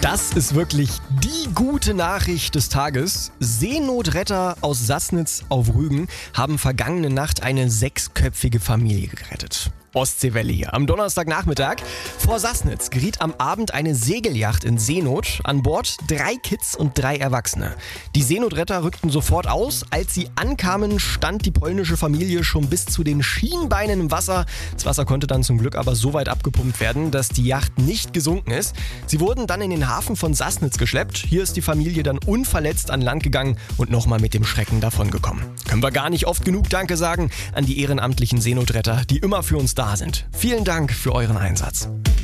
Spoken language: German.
Das ist wirklich die gute Nachricht des Tages. Seenotretter aus Sassnitz auf Rügen haben vergangene Nacht eine 6-köpfige Familie gerettet. Ostseewelle hier. Am Donnerstagnachmittag vor Sassnitz geriet am Abend eine Segelyacht in Seenot. An Bord 3 Kids und 3 Erwachsene. Die Seenotretter rückten sofort aus. Als sie ankamen, stand die polnische Familie schon bis zu den Schienbeinen im Wasser. Das Wasser konnte dann zum Glück aber so weit abgepumpt werden, dass die Yacht nicht gesunken ist. Sie wurden dann in den Hafen von Sassnitz geschleppt. Hier ist die Familie dann unverletzt an Land gegangen und nochmal mit dem Schrecken davongekommen. Können wir gar nicht oft genug Danke sagen an die ehrenamtlichen Seenotretter, die immer für uns da sind. Vielen Dank für euren Einsatz.